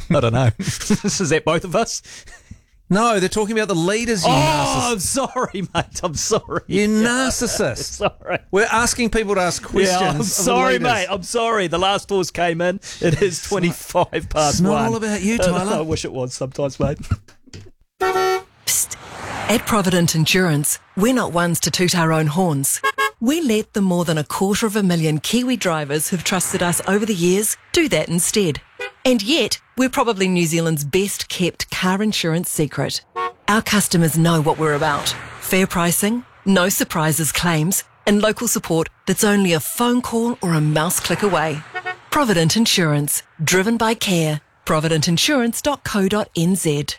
I don't know. Is that both of us? No, they're talking about the leaders, you narcissist. I'm sorry, mate. I'm sorry. You narcissist. Sorry. We're asking people to ask questions. Yeah, I'm of the sorry, leaders. mate. I'm sorry. The last horse came in. It is 25 past 1. It's not all about you, Tyler. I wish it was sometimes, mate. Psst. At Provident Insurance, we're not ones to toot our own horns. We let the more than 250,000 Kiwi drivers who've trusted us over the years do that instead. And yet, we're probably New Zealand's best kept car insurance secret. Our customers know what we're about. Fair pricing, no surprises claims, and local support that's only a phone call or a mouse click away. Provident Insurance, driven by care. providentinsurance.co.nz.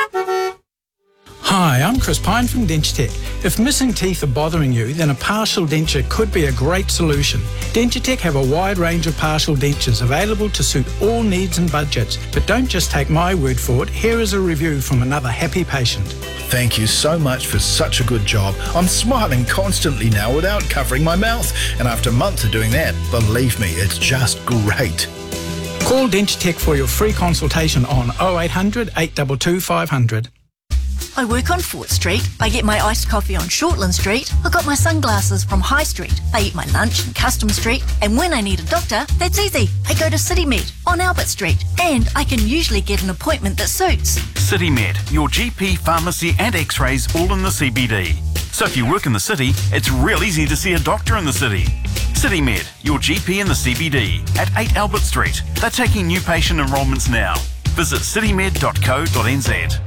Hi, I'm Chris Pine from Dentutech. If missing teeth are bothering you, then a partial denture could be a great solution. Dentutech have a wide range of partial dentures available to suit all needs and budgets. But don't just take my word for it. Here is a review from another happy patient. Thank you so much for such a good job. I'm smiling constantly now without covering my mouth. And after months of doing that, believe me, it's just great. Call Dentutech for your free consultation on 0800 822 500. I work on Fort Street. I get my iced coffee on Shortland Street. I got my sunglasses from High Street. I eat my lunch in Custom Street. And when I need a doctor, that's easy. I go to CityMed on Albert Street. And I can usually get an appointment that suits. CityMed, your GP, pharmacy and x-rays all in the CBD. So if you work in the city, it's real easy to see a doctor in the city. CityMed, your GP in the CBD at 8 Albert Street. They're taking new patient enrolments now. Visit citymed.co.nz.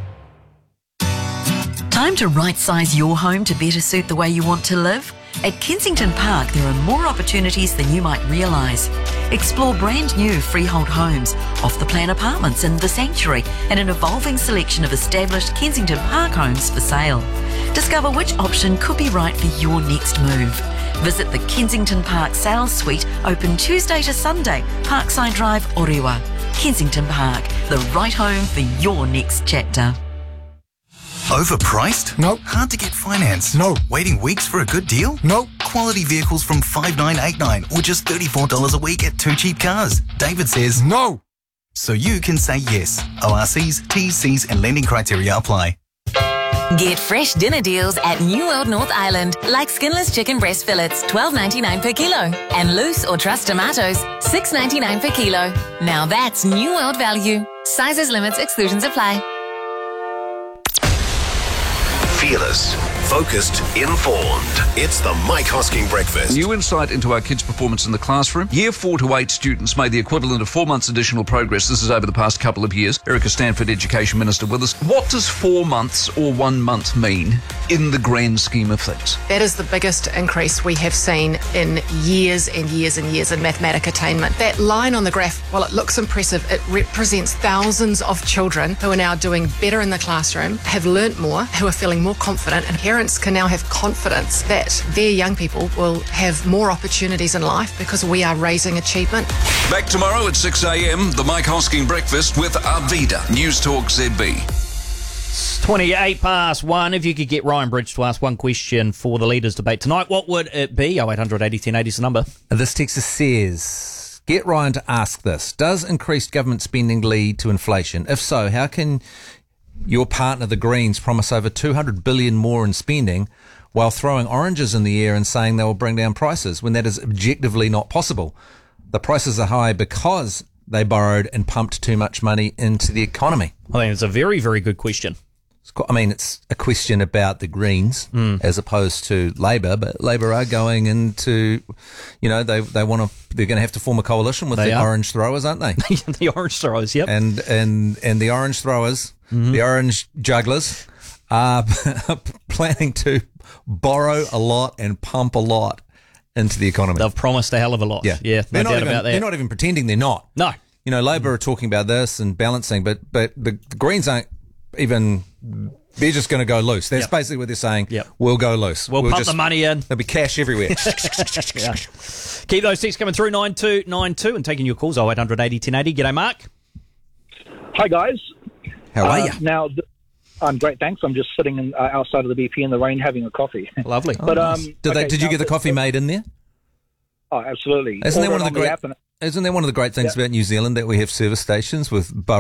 Time to right-size your home to better suit the way you want to live? At Kensington Park, there are more opportunities than you might realise. Explore brand new freehold homes, off-the-plan apartments in The Sanctuary, and an evolving selection of established Kensington Park homes for sale. Discover which option could be right for your next move. Visit the Kensington Park Sales Suite, open Tuesday to Sunday, Parkside Drive, Orewa. Kensington Park, the right home for your next chapter. Overpriced? Nope. Hard to get finance? No. Waiting weeks for a good deal? Nope. Quality vehicles from $5,989 or just $34 a week at Two Cheap Cars. David says no. So you can say yes. ORCs, T's, C's and lending criteria apply. Get fresh dinner deals at New World North Island, like skinless chicken breast fillets, $12.99 per kilo, and loose or truss tomatoes, $6.99 per kilo. Now that's New World value. Sizes, limits, exclusions apply. Fearless, focused, informed. It's the Mike Hosking Breakfast. New insight into our kids' performance in the classroom. Year 4 to 8 students made the equivalent of 4 months additional progress. This is over the past couple of years. Erica Stanford, Education Minister, with us. What does 4 months or 1 month mean in the grand scheme of things? That is the biggest increase we have seen in years and years and years in mathematic attainment. That line on the graph, while it looks impressive, it represents thousands of children who are now doing better in the classroom, have learnt more, who are feeling more confident, and parents can now have confidence that their young people will have more opportunities in life because we are raising achievement. Back tomorrow at 6 a.m, the Mike Hosking Breakfast with Arvida, News Talk ZB. 28 past 1. If you could get Ryan Bridge to ask one question for the leaders' debate tonight, what would it be? 0800 80 1080 is the number. This texter says, get Ryan to ask this. Does increased government spending lead to inflation? If so, how can your partner, the Greens, promise over $200 billion more in spending while throwing oranges in the air and saying they will bring down prices when that is objectively not possible? The prices are high because they borrowed and pumped too much money into the economy. I think it's a very, very good question. It's a question about the Greens as opposed to Labor, but Labor are going into, they're going to have to form a coalition with the orange throwers, aren't they? The orange throwers, yep. And the orange throwers, the orange jugglers are planning to borrow a lot and pump a lot into the economy. They've promised a hell of a lot. Yeah, no doubt about that. They're not even pretending they're not. No. Labor are talking about this and balancing, but the Greens aren't even, they're just going to go loose. That's basically what they're saying. Yep. We'll go loose. We'll pump the money in. There'll be cash everywhere. Yeah. Keep those texts coming through, 9292, and taking your calls, 0800 80 1080. G'day, Mark. Hi, guys. How are you? Now, I'm great, thanks. I'm just sitting outside of the BP in the rain having a coffee. Lovely. But nice. Did you get the coffee made in there? Oh, absolutely. Isn't that one of the great things about New Zealand that we have service stations with